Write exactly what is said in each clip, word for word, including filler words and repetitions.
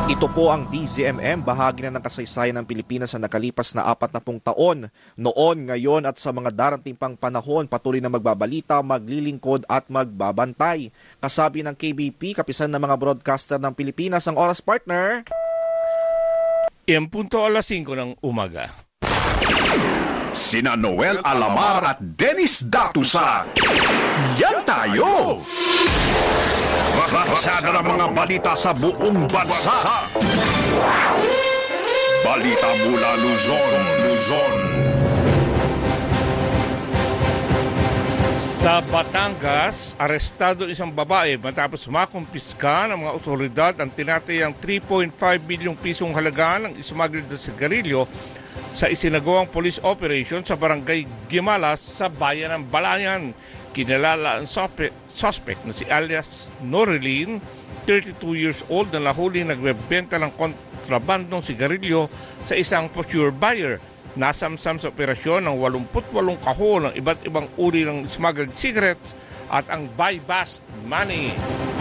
Ito po ang D Z M M, bahagi na ng kasaysayan ng Pilipinas sa nakalipas na apat na pung taon. Noon, ngayon at sa mga darating pang panahon, patuloy na magbabalita, maglilingkod at magbabantay. Kasabi ng K B P, kapisan ng mga broadcaster ng Pilipinas, ang oras partner. Iyan punto alas singko ng umaga. Sina Noel Alamar at Dennis Datusa. Yan tayo! Raksada ng mga balita sa buong bansa. Balita mula Luzon, Luzon. Sa Batangas, arestado isang babae matapos makumpiska ng mga otoridad ang tinatayang three point five milyong pisong halaga ng ismaghled na sigarilyo sa isinagawang police operation sa barangay Gimalas sa bayan ng Balayan. Kinalala ang suspect na si alias Noreline, thirty-two years old, na nahuli nagbebenta ng kontrabandong sigarilyo sa isang procure buyer. Nasamsam sa operasyon ng eighty-eight kahon ng iba't ibang uri ng smuggled cigarettes at ang buy-bust money.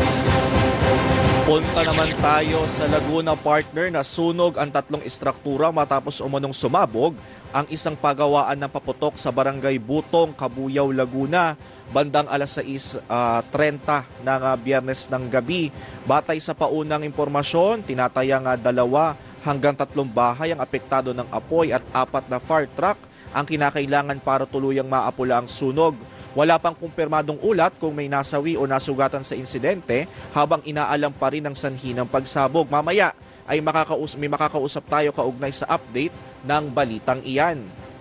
Punta naman tayo sa Laguna, partner, na sunog ang tatlong istruktura matapos umunong sumabog ang isang pagawaan ng paputok sa barangay Butong, Kabuyaw, Laguna, bandang alas sais trenta ng uh, biyernes ng gabi. Batay sa paunang impormasyon, tinatayang uh, dalawa hanggang tatlong bahay ang apektado ng apoy at apat na fire truck ang kinakailangan para tuluyang maapula ang sunog. Wala pang kumpirmadong ulat kung may nasawi o nasugatan sa insidente, habang inaalam pa rin ang sanhi ng pagsabog. Mamaya ay makakaus- may makakausap tayo kaugnay sa update ng balitang iyan.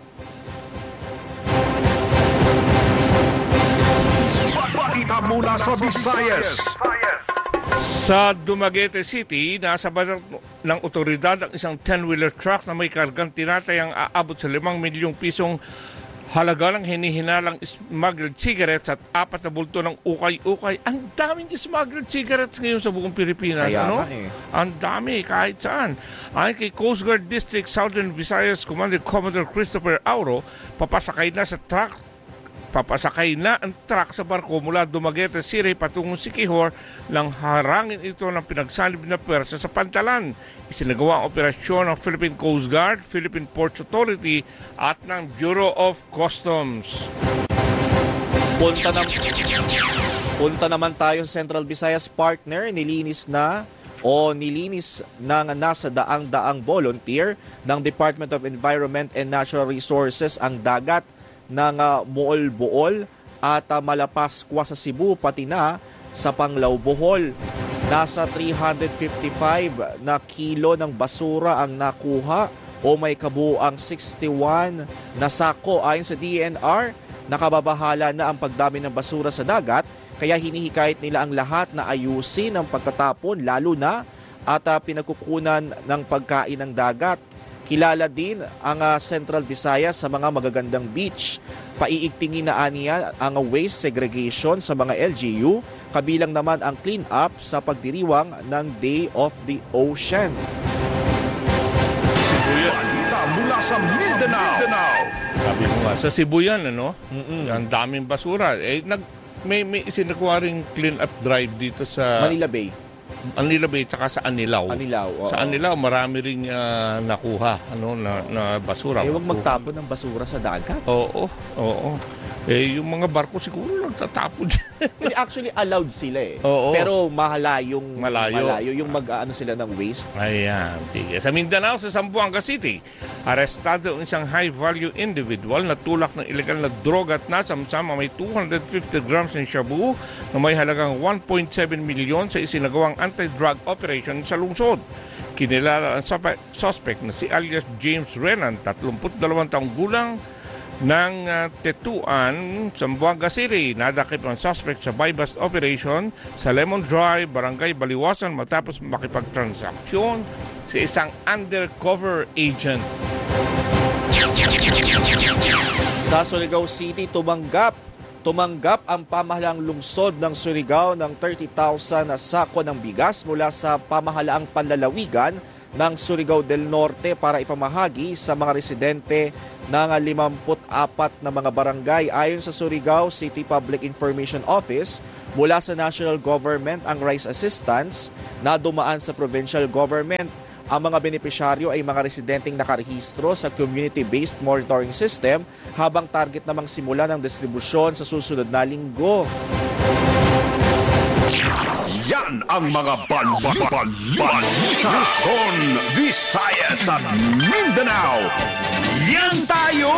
Balita mula sa Visayas. Sa Dumaguete City, nasa balat ng otoridad ang isang ten-wheeler truck na may kargang tinatayang aabot sa limang milyong pisong halaga ng hinihinalang smuggled cigarettes at apat na bulto ng ukay-ukay. Ang daming smuggled cigarettes ngayon sa buong Pilipinas. Kaya ano? eh. Ang dami, kahit saan. Ayon kay Coast Guard District Southern Visayas Commander Commodore Christopher Auro, papasakay na sa truck Papasakay na ang truck sa barko mula Dumaguete City patungong Siquijor nang harangin ito ng pinagsalib na pwersa sa Pantalan. Isinagawa ang operasyon ng Philippine Coast Guard, Philippine Ports Authority at ng Bureau of Customs. Punta, na, punta naman tayo sa Central Visayas, partner. Nilinis na o nilinis ng nasa daang-daang volunteer ng Department of Environment and Natural Resources ang dagat ng uh, Mool-Bool at uh, Malapaskwa sa Cebu, pati na sa Panglao, Bohol. Nasa three hundred fifty-five na kilo ng basura ang nakuha o may kabuuang sixty-one na sako. Ayon sa D E N R, nakababahala na ang pagdami ng basura sa dagat, kaya hinihikayat nila ang lahat na ayusin ang pagtatapon, lalo na at uh, pinagkukunan ng pagkain ng dagat. Kilala din ang uh, Central Visayas sa mga magagandang beach. Paiigtingin na aniya ang waste segregation sa mga L G U, kabilang naman ang clean up sa pagdiriwang ng Day of the Ocean. Balita mula sa Mindanao. Sabi mo nga, sa Cebu yan, ano? Mm-mm. Ang daming basura. Eh, nag, may, may isinagawa ring clean up drive dito sa Manila Bay. Manila Bay tsaka sa Anilao. Anilao, oo. Sa Anilao, marami ring uh, nakuha ano, na, na basura. Eh, huwag magtapon ng basura sa dagat. Oo, oo. Eh, yung mga barko siguro nagtatapon. Actually, allowed sila eh. Oo. Pero mahalayong, Malayo. malayo yung mag-ano sila ng waste. Ayan, sige. Sa Mindanao, sa Zamboanga City, arestado ang isang high-value individual na tulak ng ilegal na droga at nasamsam may two hundred fifty grams ng shabu na may halagang one point seven milyon sa isinagawang anti-drug operation sa lungsod. Kinilala ang suspect na si alias James Renan, thirty-two taong gulang, ng uh, Tetuan, Zamboanga City. Nadakip ang suspect sa buy-bust operation sa Lemon Drive, Barangay Baliwasan matapos makipagtransaksyon sa isang undercover agent. Sa Surigao City, tumanggap Tumanggap ang pamahalaang lungsod ng Surigao ng thirty thousand na sako ng bigas mula sa pamahalaang panlalawigan ng Surigao del Norte para ipamahagi sa mga residente ng fifty-four na mga barangay. Ayon sa Surigao City Public Information Office, mula sa national government ang rice assistance na dumaan sa provincial government. Ang mga benepisyaryo ay mga residenteng nakarehistro sa community-based monitoring system habang target namang simula ng distribusyon sa susunod na linggo. Yan ang mga balita Luzon, Visayas at Mindanao. Yan tayo!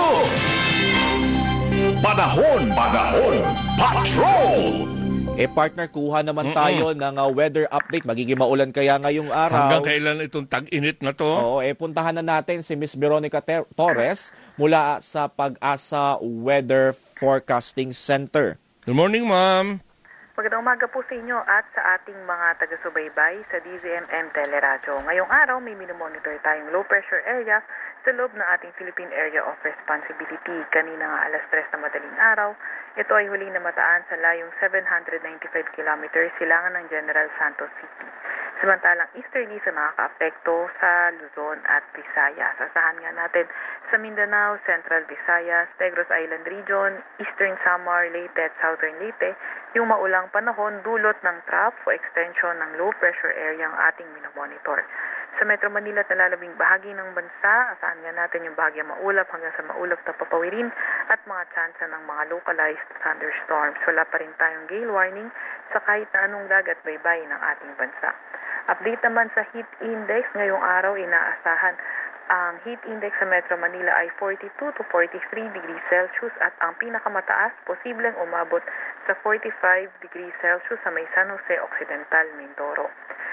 Panahon, panahon, patrol! Eh partner, kuha naman tayo ng uh, weather update. Magiging maulan kaya ngayong araw. Hanggang kailan itong tag-init na to? Oo, eh puntahan na natin si Miss Veronica Ter- Torres mula sa Pag-asa Weather Forecasting Center. Good morning, ma'am. Magandang umaga po sa inyo at sa ating mga taga-subaybay sa D Z M M Teleradyo. Ngayong araw may minomonitor tayong low pressure area sa loob ng ating Philippine Area of Responsibility. Kanina nga alas tres na madaling araw, ito ay huling namataan sa layong seven hundred ninety-five kilometers silangan ng General Santos City. Samantalang easterly sa nakaka-apekto sa Luzon at Visayas. Asahan nga natin sa Mindanao, Central Visayas, Negros Island Region, Eastern Samar, Leyte at Southern Leyte, yung maulang panahon dulot ng trough o extension ng low pressure area ang ating minomonitor. Sa Metro Manila at nalalabing bahagi ng bansa, asahan nga natin yung bahagyang maulap hanggang sa maulap na papawirin at mga tsansa ng mga localized thunderstorms. Wala pa rin tayong gale warning sa kahit na anong dagat baybay ng ating bansa. Update naman sa heat index, ngayong araw inaasahan ang heat index sa Metro Manila ay forty-two to forty-three degrees Celsius at ang pinakamataas posibleng umabot sa forty-five degrees Celsius sa may San Jose Occidental, Mindoro.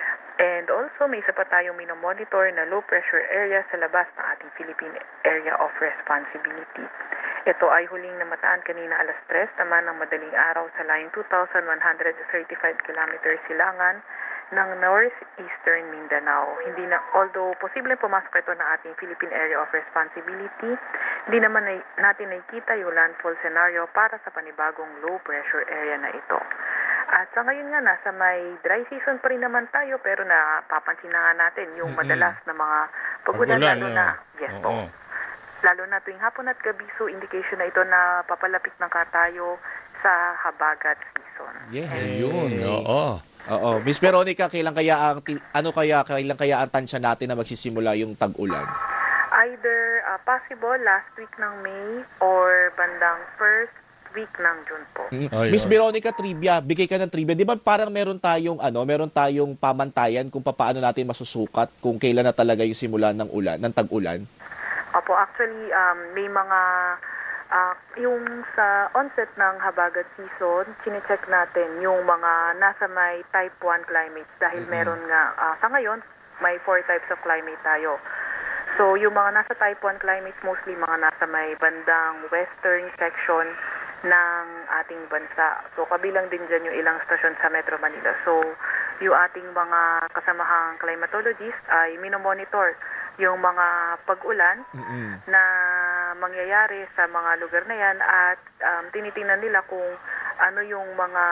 And also, may isa pa tayong minomonitor na low pressure area sa labas ng ating Philippine Area of Responsibility. Ito ay huling namataan kanina alas tres, naman ng madaling araw sa layong two thousand one hundred thirty-five kilometers silangan ng northeastern Mindanao. Hindi na, although posibleng pumasok ito ng ating Philippine Area of Responsibility, hindi naman na, natin nakikita yung landfall scenario para sa panibagong low pressure area na ito. At sa ngayon nga, nasa may dry season pa rin naman tayo, pero napapansin na nga natin yung madalas na mga pagulan, lalo na, yes po, lalo na tuwing hapon at gabi, so indication na ito na papalapit na ka tayo sa habagat season. Yeah. Ayun, oo. Oo, Miss Veronica, kailan kaya ang ti- ano kaya kailan kaya ang tansya natin na magsisimula yung tag-ulan? Either uh, possible last week ng May or bandang first week ng June po. Mm. Miss Veronica, trivia, bigay ka ng trivia. Di ba parang meron tayong ano, meron tayong pamantayan kung paano natin masusukat kung kailan na talaga yung simula ng ulan, ng tag-ulan? Opo, actually um, may mga Uh, yung sa onset ng habagat season, chinecheck natin yung mga nasa may type one climates dahil mm-hmm. meron nga, uh, sa ngayon, may four types of climate tayo. So, yung mga nasa type one climates, mostly mga nasa may bandang western section ng ating bansa. So, kabilang din dyan yung ilang stasyon sa Metro Manila. So, yung ating mga kasamahang climatologist ay minomonitor yung mga pag-ulan mm-hmm. na mangyayari sa mga lugar na yan at um, tinitingnan nila kung ano yung mga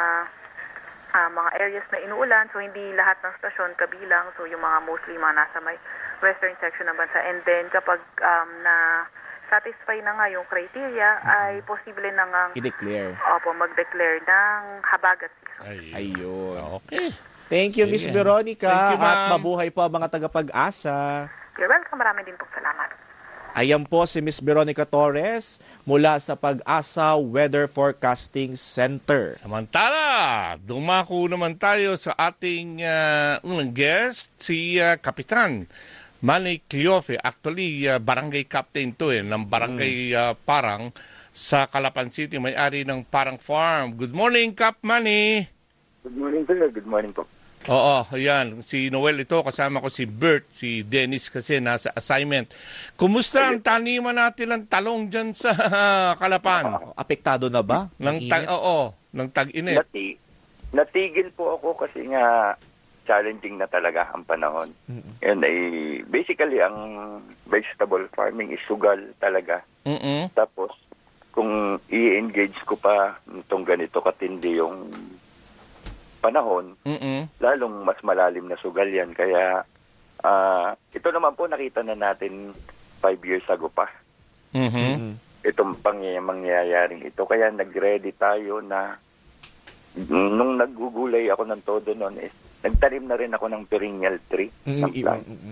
uh, mga areas na inuulan. So, hindi lahat ng stasyon kabilang. So, yung mga mostly mga nasa may western section ng bansa. And then, kapag um, na satisfy na nga yung criteria, mm-hmm. ay posible na nga i-declare. Opo, mag-declare ng habagat season. Ay, ayun. Okay. Thank you, Miss Veronica. Thank you, at mabuhay po ang mga tagapag-asa. You're welcome. Maraming din po salamat. Ayan po si Miss Veronica Torres mula sa Pag-asa Weather Forecasting Center. Samantala, dumako naman tayo sa ating uh, unang guest, si uh, Kapitan Manny Cleofe. Actually, uh, barangay captain to eh, ng barangay uh, Parang sa Calapan City, may-ari ng Parang Farm. Good morning, Cap Manny. Good morning, sir. Good morning po. Oo, ayan. Si Noel ito, kasama ko si Bert, si Dennis kasi nasa assignment. Kumusta ang taniman natin ng talong dyan sa Calapan? Apektado na ba? Nang tag, oo, ng tag-init. Nati, natigil po ako kasi nga challenging na talaga ang panahon. Mm-hmm. And ay, basically, ang vegetable farming is sugal talaga. Mm-hmm. Tapos, kung i-engage ko pa itong ganito katindi yung panahon, mm-hmm. lalong mas malalim na sugal yan. Kaya, uh, ito naman po nakita na natin five years ago pa. Mm-hmm. Itong pangy- mangyayaring ito. Kaya nag-ready tayo na nung naggugulay ako ng todo noon is nagtanim na rin ako ng perennial tree Mm, ng plant. mm, mm.